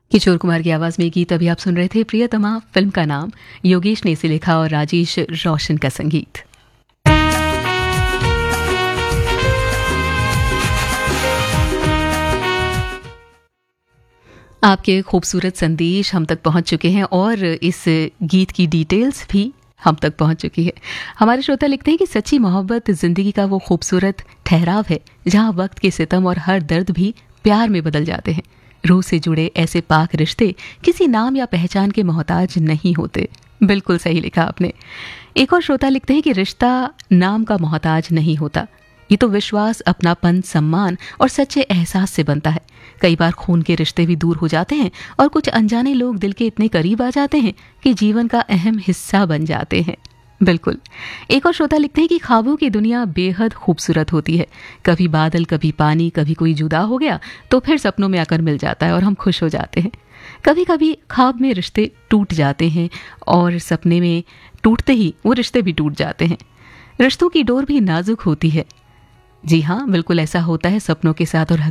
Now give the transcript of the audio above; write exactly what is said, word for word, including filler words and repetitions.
किशोर कुमार की आवाज में गीत अभी आप सुन रहे थे। प्रियतमा फिल्म का नाम, योगेश ने इसे लिखा और राजेश रोशन का संगीत। आपके खूबसूरत संदेश हम तक पहुंच चुके हैं और इस गीत की डिटेल्स भी हम तक पहुंच चुकी है। हमारे श्रोता लिखते हैं कि सच्ची मोहब्बत जिंदगी का वो खूबसूरत ठहराव है जहां वक्त के सितम और हर दर्द भी प्यार में बदल जाते हैं। रूह से जुड़े ऐसे पाक रिश्ते किसी नाम या पहचान के मोहताज नहीं होते। बिल्कुल सही लिखा आपने। एक और श्रोता लिखते हैं कि रिश्ता नाम का मोहताज नहीं होता, ये तो विश्वास, अपनापन, सम्मान और सच्चे एहसास से बनता है। कई बार खून के रिश्ते भी दूर हो जाते हैं और कुछ अनजाने लोग दिल के इतने करीब आ जाते हैं कि जीवन का अहम हिस्सा बन जाते हैं। बिल्कुल। एक और श्रोता लिखते हैं कि ख्वाबों की दुनिया बेहद खूबसूरत होती है। कभी बादल, कभी पानी, कभी कोई जुदा हो गया तो फिर सपनों में आकर मिल जाता है और हम खुश हो जाते हैं। कभी कभी ख्वाब में रिश्ते टूट जाते हैं और सपने में टूटते ही वो रिश्ते भी टूट जाते हैं। रिश्तों की डोर भी नाजुक होती है। जी हाँ, बिल्कुल ऐसा होता है सपनों के साथ और